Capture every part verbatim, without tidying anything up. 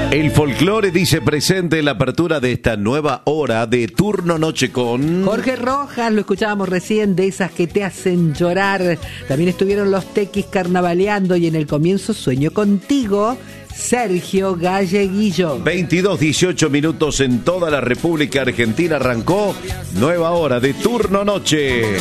El folclore dice presente en la apertura de esta nueva hora de Turno Noche con Jorge Rojas, lo escuchábamos recién, de esas que te hacen llorar. También estuvieron los Tequis carnavaleando y en el comienzo Sueño Contigo, Sergio Galleguillo. veintidós dieciocho minutos en toda la República Argentina. Arrancó nueva hora de Turno Noche.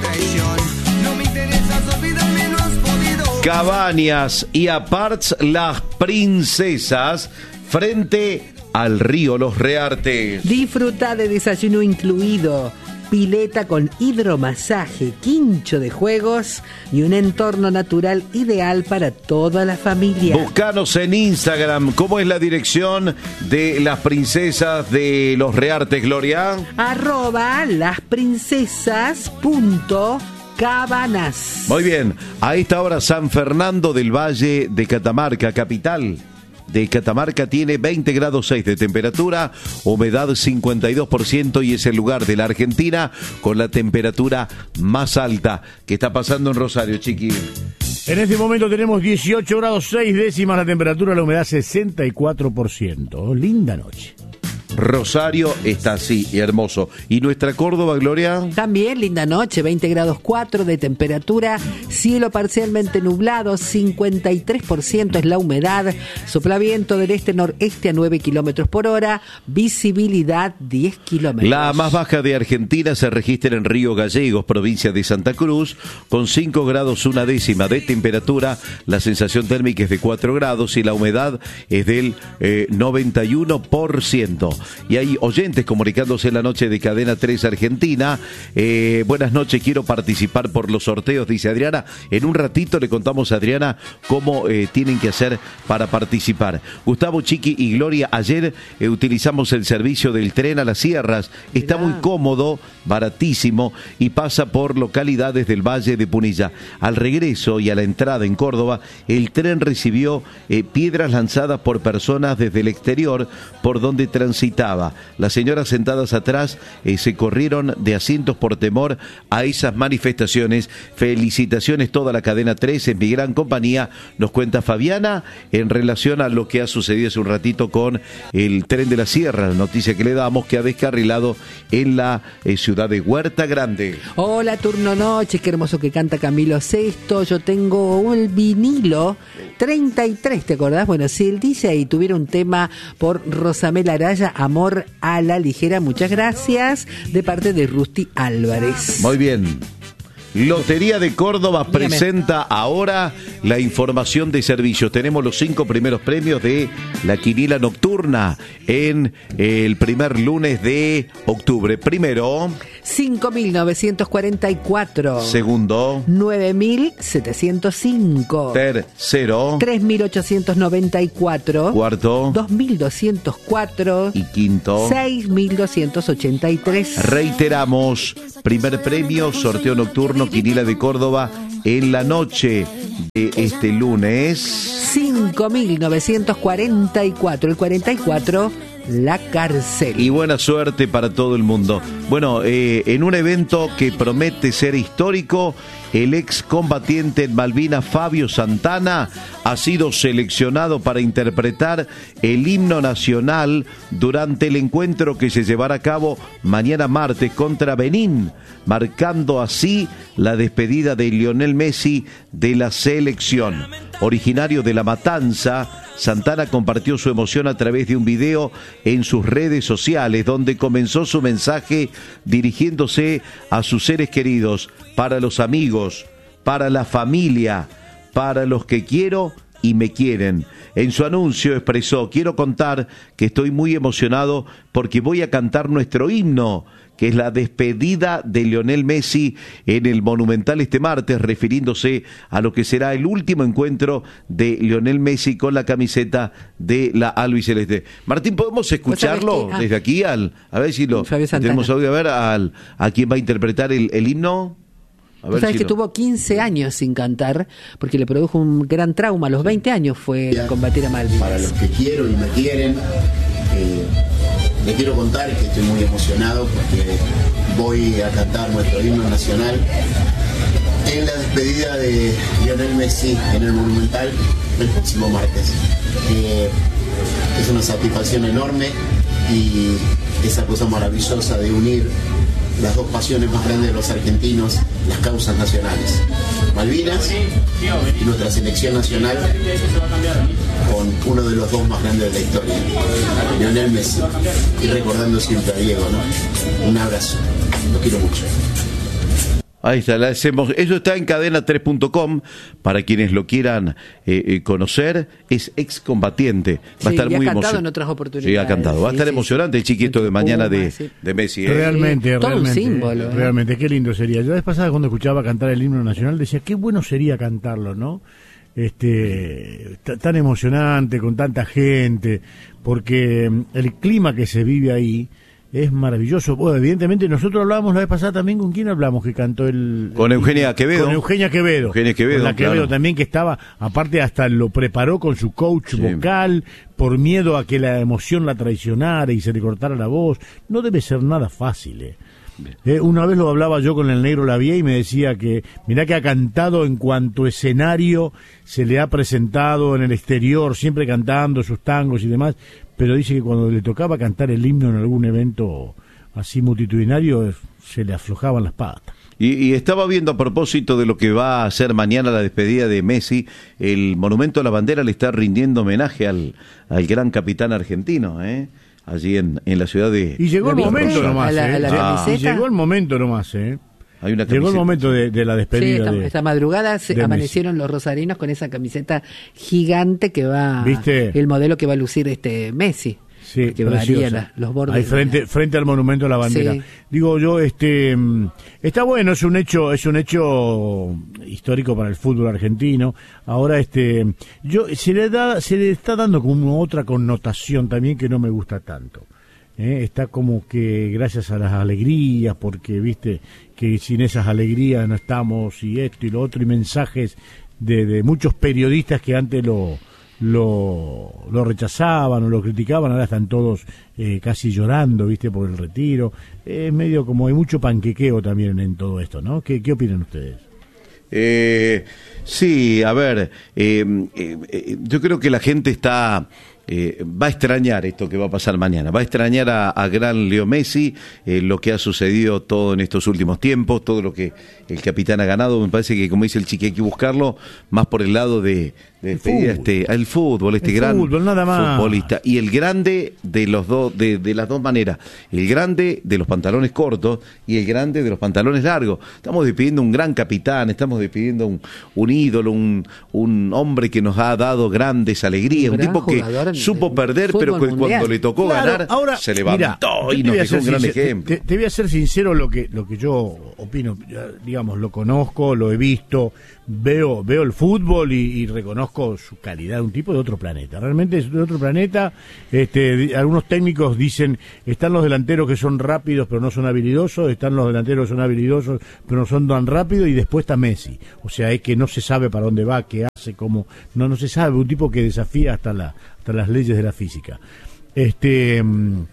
Cabañas y aparts Las Princesas frente al río Los Reartes. Disfruta de desayuno incluido, pileta con hidromasaje, quincho de juegos y un entorno natural ideal para toda la familia. Búscanos en Instagram. ¿Cómo es la dirección de Las Princesas de Los Reartes, Gloria? Arroba lasprincesas punto cabanas. Muy bien, a esta hora San Fernando del Valle de Catamarca, capital de Catamarca, tiene veinte grados seis de temperatura, humedad cincuenta y dos por ciento y es el lugar de la Argentina con la temperatura más alta. ¿Qué está pasando en Rosario, Chiqui? En este momento tenemos dieciocho grados seis décimas la temperatura, la humedad sesenta y cuatro por ciento. Linda noche. Rosario está así, y hermoso. ¿Y nuestra Córdoba, Gloria? También linda noche, veinte grados cuatro de temperatura, cielo parcialmente nublado, cincuenta y tres por ciento es la humedad, sopla viento del este-noreste a nueve kilómetros por hora, visibilidad diez kilómetros. La más baja de Argentina se registra en Río Gallegos, provincia de Santa Cruz, con cinco grados una décima de temperatura, la sensación térmica es de cuatro grados y la humedad es del eh, noventa y uno por ciento. Y hay oyentes comunicándose en la noche de Cadena tres Argentina. Eh, buenas noches, quiero participar por los sorteos, dice Adriana. En un ratito le contamos a Adriana cómo eh, tienen que hacer para participar. Gustavo, Chiqui y Gloria, ayer eh, utilizamos el servicio del tren a las sierras. Está muy cómodo, baratísimo y pasa por localidades del Valle de Punilla. Al regreso y a la entrada en Córdoba, el tren recibió eh, piedras lanzadas por personas desde el exterior por donde transitaba. Las señoras sentadas atrás eh, se corrieron de asientos por temor a esas manifestaciones. Felicitaciones toda la cadena tres, en mi gran compañía, nos cuenta Fabiana en relación a lo que ha sucedido hace un ratito con el tren de la Sierra, la noticia que le damos que ha descarrilado en la eh, ciudad de Huerta Grande. Hola, Turno Noche, qué hermoso que canta Camilo Sesto. Yo tengo un vinilo treinta y tres, ¿te acordás? Bueno, si él dice ahí tuviera un tema por Rosamela Araya, Amor a la Ligera, muchas gracias, de parte de Rusty Álvarez. Muy bien. Lotería de Córdoba Dígame. Presenta ahora la información de servicios. Tenemos los cinco primeros premios de la quiniela nocturna en el primer lunes de octubre. Primero, cinco mil novecientos cuarenta y cuatro. segundo, nueve mil setecientos cinco. tercero, tres mil ochocientos noventa y cuatro. cuarto dos mil doscientos cuatro. y quinto. seis mil doscientos ochenta y tres. Reiteramos, primer premio, sorteo nocturno, quiniela de Córdoba en la noche de este lunes. cinco mil novecientos cuarenta y cuatro. El cuarenta y cuatro, la cárcel. Y buena suerte para todo el mundo. Bueno, eh, en un evento que promete ser histórico, el excombatiente en Malvinas, Fabio Santana, ha sido seleccionado para interpretar el himno nacional durante el encuentro que se llevará a cabo mañana martes contra Benín, marcando así la despedida de Lionel Messi de la selección. Originario de La Matanza, Santana compartió su emoción a través de un video en sus redes sociales, donde comenzó su mensaje dirigiéndose a sus seres queridos, para los amigos, para la familia, para los que quiero y me quieren. En su anuncio expresó: quiero contar que estoy muy emocionado porque voy a cantar nuestro himno, que es la despedida de Lionel Messi en el Monumental este martes, refiriéndose a lo que será el último encuentro de Lionel Messi con la camiseta de la albiceleste. Martín, ¿podemos escucharlo ah. desde aquí? Al, a ver si lo tenemos audio, a ver al, a quién va a interpretar el, el himno. A ver Sabes si que lo... tuvo quince años sin cantar porque le produjo un gran trauma. A los veinte años fue a combatir a Malvinas. Para los que quiero y me quieren, eh, les quiero contar que estoy muy emocionado porque voy a cantar nuestro himno nacional en la despedida de Lionel Messi en el Monumental el próximo martes. Eh, es una una satisfacción enorme y esa cosa maravillosa de unir las dos pasiones más grandes de los argentinos, las causas nacionales. Malvinas y nuestra selección nacional con uno de los dos más grandes de la historia, Lionel Messi. Y recordando siempre a Diego, ¿no? Un abrazo, lo quiero mucho. Ahí está, la hacemos. Eso está en cadena tres punto com para quienes lo quieran eh, eh, conocer. Es excombatiente. Va sí, a estar y muy ha cantado emocion... en otras oportunidades. Sí, ha cantado. Va a estar sí, emocionante sí, el chiquito sí. de mañana Puma, de, sí. de Messi. ¿eh? Realmente, Todo realmente. un símbolo, ¿eh? Realmente, qué lindo sería. Yo la vez pasada cuando escuchaba cantar el himno nacional decía, qué bueno sería cantarlo, ¿no? Este, t- tan emocionante, con tanta gente, porque el clima que se vive ahí es maravilloso. Bueno, evidentemente nosotros hablábamos la vez pasada también, ¿con quién hablamos que cantó el...? Con Eugenia Quevedo. Con Eugenia Quevedo. Eugenia Quevedo, con la Quevedo claro. también, que estaba, aparte hasta lo preparó con su coach Sí. vocal, por miedo a que la emoción la traicionara y se le cortara la voz. No debe ser nada fácil, eh. Eh, una vez lo hablaba yo con el Negro Lavie y me decía que mirá que ha cantado en cuanto escenario se le ha presentado en el exterior, siempre cantando sus tangos y demás, pero dice que cuando le tocaba cantar el himno en algún evento así multitudinario se le aflojaban las patas. Y, y estaba viendo a propósito de lo que va a ser mañana la despedida de Messi, el Monumento a la Bandera le está rindiendo homenaje al, al gran capitán argentino, ¿eh? Allí en, en la ciudad de... Y llegó el ¿Lo momento viste? nomás, ¿A la- ¿eh? a la Ah. camiseta? Y llegó el momento nomás, ¿eh? Hay una Llegó el camiseta. momento de, de la Sí, despedida. esta, de, esta madrugada se de amanecieron los rosarinos con esa camiseta gigante que va, ¿Viste? el modelo que va a lucir este Messi. Sí, que varía preciosa. la- los bordes. Ahí de frente, la- frente al monumento a la bandera. Sí. Digo yo, este, mm, está bueno, es un hecho, es un hecho histórico para el fútbol argentino. Ahora, este, yo se le da, se le está dando como otra connotación también que no me gusta tanto. ¿eh? Está como que gracias a las alegrías, porque viste que sin esas alegrías no estamos y esto y lo otro y mensajes de, de muchos periodistas que antes lo lo, lo rechazaban o lo criticaban, ahora están todos eh, casi llorando, viste, por el retiro. Es medio como hay mucho panquequeo también en todo esto, ¿no? ¿Qué, qué opinan ustedes? Eh, sí, a ver, eh, eh, eh, yo creo que la gente está... Eh, va a extrañar esto que va a pasar mañana, va a extrañar a, a gran Leo Messi, eh, lo que ha sucedido todo en estos últimos tiempos, todo lo que el capitán ha ganado. Me parece que, como dice el Chiqui, hay que buscarlo más por el lado de, de pedir a este, al fútbol, este El gran fútbol, nada más. futbolista. Y el grande de los dos, de, de las dos maneras, el grande de los pantalones cortos y el grande de los pantalones largos. Estamos despidiendo un gran capitán, estamos despidiendo un, un ídolo, un, un hombre que nos ha dado grandes alegrías, un, Un gran tipo que jugador supo del perder, pero fútbol que cuando mundial. le tocó Claro, ganar, ahora, se levantó mira, yo y te nos voy a dejó ser un gran sincer- ejemplo. Te, te voy a ser sincero lo que lo que yo opino, ya, digamos, lo conozco, lo he visto, veo veo el fútbol y, y reconozco su calidad, un tipo de otro planeta, realmente es de otro planeta. Este, di- algunos técnicos dicen, están los delanteros que son rápidos pero no son habilidosos, están los delanteros que son habilidosos pero no son tan rápidos, y después está Messi, o sea, es que no se sabe para dónde va, qué hace, cómo, no no se sabe, un tipo que desafía hasta la hasta las leyes de la física. Este, mm,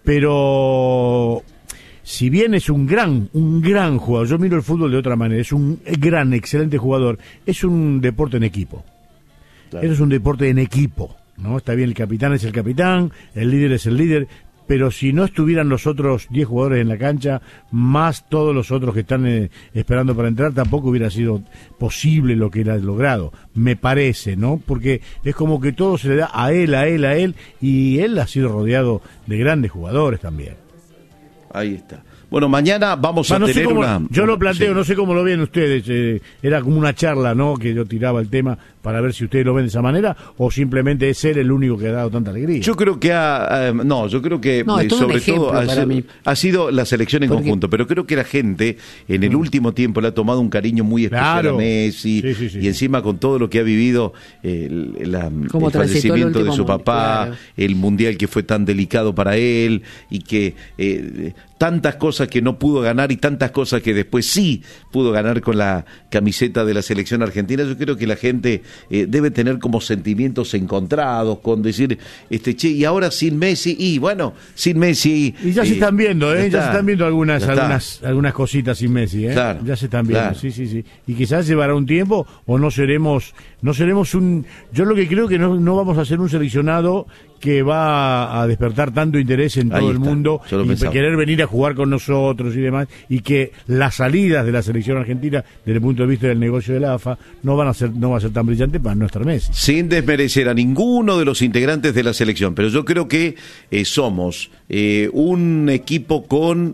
pero si bien es un gran, un gran jugador, yo miro el fútbol de otra manera, es un gran, excelente jugador, es un deporte en equipo. Claro. Eso es un deporte en equipo, ¿no? Está bien, el capitán es el capitán, el líder es el líder, pero si no estuvieran los otros diez jugadores en la cancha, más todos los otros que están eh, esperando para entrar, tampoco hubiera sido posible lo que él ha logrado, me parece, ¿no? Porque es como que todo se le da a él, a él, a él, y él ha sido rodeado de grandes jugadores también. Ahí está. Bueno, mañana vamos Va, a no sé tener cómo- una... yo lo planteo, sí. no sé cómo lo ven ustedes, eh, era como una charla, ¿no? Que yo tiraba el tema para ver si ustedes lo ven de esa manera, o simplemente es él el único que ha dado tanta alegría. Yo creo que ha, eh, no, yo creo que No, eh, es todo un sobre ejemplo todo ha, para sido- mí. ha sido la selección en Porque- conjunto, pero creo que la gente en el último tiempo le ha tomado un cariño muy especial Claro. a Messi, Sí, sí, sí. y encima con todo lo que ha vivido, eh, el, la- Cómo el transitó el fallecimiento de último su mun- papá, claro. el mundial que fue tan delicado para él, y que eh, tantas cosas que no pudo ganar y tantas cosas que después sí pudo ganar con la camiseta de la selección argentina. Yo creo que la gente eh, debe tener como sentimientos encontrados con decir, este che, y ahora sin Messi, y bueno, sin Messi... Y ya se eh, están viendo, ¿eh? Ya, está, se están viendo algunas ya está. algunas algunas cositas sin Messi, ¿eh? Claro, ya se están viendo, claro. sí, sí, sí. Y quizás llevará un tiempo, o no seremos no seremos un... Yo lo que creo que no, no vamos a ser un seleccionado que va a despertar tanto interés en todo Ahí el está, mundo yo lo y pensaba. querer venir a jugar con nosotros y demás, y que las salidas de la selección argentina desde el punto de vista del negocio de la A F A no van a ser no va a ser tan brillante para no estar Messi. Sin desmerecer a ninguno de los integrantes de la selección, pero yo creo que eh, somos eh, un equipo con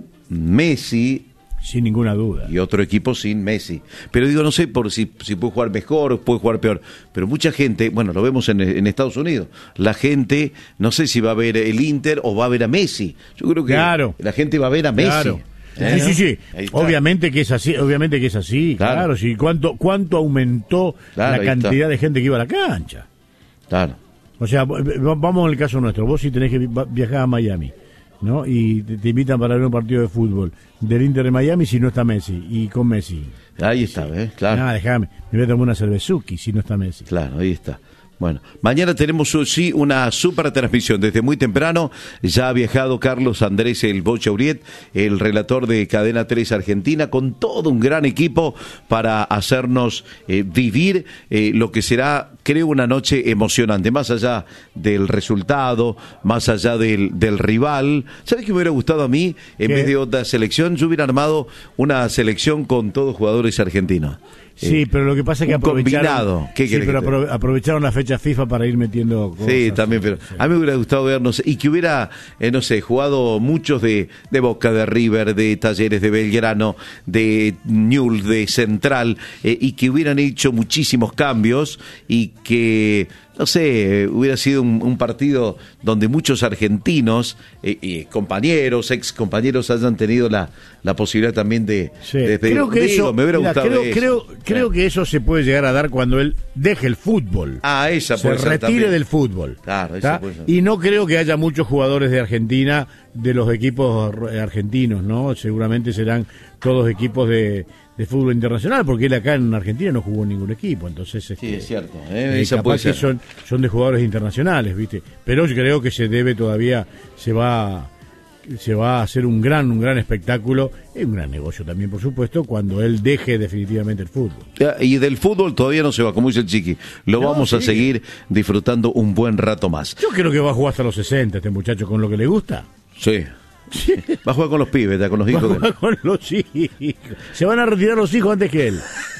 Messi Sin ninguna duda. y otro equipo sin Messi. Pero digo, no sé por si, si puede jugar mejor o puede jugar peor. Pero mucha gente, bueno, lo vemos en, en Estados Unidos, la gente, no sé si va a ver el Inter o va a ver a Messi. Yo creo que Claro. la gente va a ver a Messi. Claro. ¿Eh? Sí, sí, sí. Ahí está. Obviamente que es así, obviamente que es así. Claro. Claro, sí. ¿Cuánto, cuánto aumentó Claro, la ahí cantidad está. de gente que iba a la cancha? Claro. O sea, v- v- vamos al caso nuestro. Vos si tenés que vi- va- viajar a Miami, ¿no? Y te, te invitan para ver un partido de fútbol del Inter de Miami si no está Messi. Y con Messi. Ahí está, ¿eh? Claro. Nada, déjame. Me voy a tomar una cervezuki si no está Messi. Claro, ahí está. Bueno, mañana tenemos uh, sí una super transmisión desde muy temprano. Ya ha viajado Carlos Andrés El Bocha Uriet, el relator de Cadena tres Argentina, con todo un gran equipo para hacernos eh, vivir eh, lo que será, creo, una noche emocionante, más allá del resultado, más allá del, del rival. ¿Sabes qué me hubiera gustado a mí? En ¿Qué? vez de otra selección, yo hubiera armado una selección con todos jugadores argentinos. Sí, Eh, pero lo que pasa es que un aprovecharon, combinado. ¿Qué sí, querés pero que te- apro- aprovecharon la fecha FIFA para ir metiendo cosas. Sí, también, pero Sí. a mí me hubiera gustado ver, no sé, y que hubiera, eh, no sé, jugado muchos de, de Boca, de River, de Talleres, de Belgrano, de Newell's, de Central, eh, y que hubieran hecho muchísimos cambios y que, no sé, hubiera sido un, un partido donde muchos argentinos, eh, y compañeros, ex compañeros, hayan tenido la, la posibilidad también de, Sí. de- de- creo que digo, eso, me hubiera mira, gustado creo, eso. creo, creo Eh. que eso se puede llegar a dar cuando él deje el fútbol. Ah, esa se puede ser retire también. del fútbol. Claro, ¿tá? esa puede ser. Y no creo que haya muchos jugadores de Argentina, de los equipos ar- argentinos, ¿no? Seguramente serán todos equipos de, de fútbol internacional, porque él acá en Argentina no jugó en ningún equipo, entonces Sí, este, es cierto. eh, eh, esa capaz puede que ser. son, son de jugadores internacionales, ¿viste? Pero yo creo que se debe todavía, se va se va a hacer un gran un gran espectáculo y un gran negocio también, por supuesto, cuando él deje definitivamente el fútbol. Y del fútbol todavía no se va, como dice el Chiqui. Lo No, vamos a sí. seguir disfrutando un buen rato más. Yo creo que va a jugar hasta los sesenta este muchacho con lo que le gusta. Sí. Va a jugar con los pibes, ya, con los Va a hijos de... jugar con los hijos. Se van a retirar los hijos antes que él.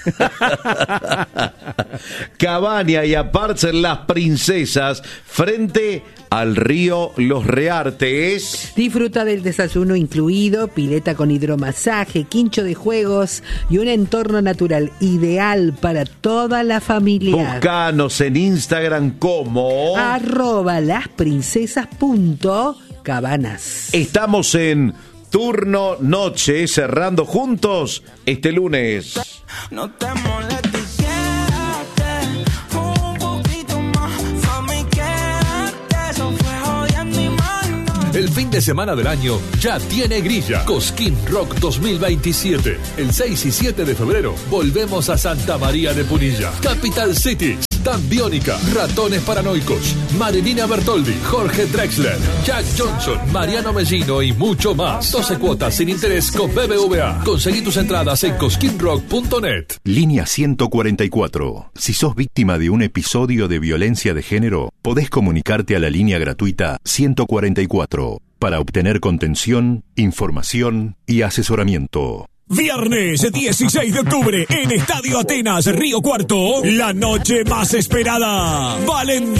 Cabaña y Aparts Las Princesas frente al río Los Reartes. Disfruta del desayuno incluido, pileta con hidromasaje, quincho de juegos y un entorno natural ideal para toda la familia. Buscanos en Instagram como... Arroba lasprincesas.cabanas. Estamos en Turno Noche, cerrando juntos este lunes. No te molestes, quédate un poquito más, mami, quédate, eso fue jodiendo mi mano. El fin de semana del año ya tiene grilla. Cosquín Rock dos mil veintisiete. El seis y siete de febrero volvemos a Santa María de Punilla. Capital Cities, Dan Biónica, Ratones Paranoicos, Marilina Bertoldi, Jorge Drexler, Jack Johnson, Mariano Mellino y mucho más. doce cuotas sin interés con B B V A. Conseguí tus entradas en cosquín rock punto net. Línea ciento cuarenta y cuatro. Si sos víctima de un episodio de violencia de género, podés comunicarte a la línea gratuita ciento cuarenta y cuatro para obtener contención, información y asesoramiento. Viernes dieciséis de octubre en Estadio Atenas, Río Cuarto, la noche más esperada. Valen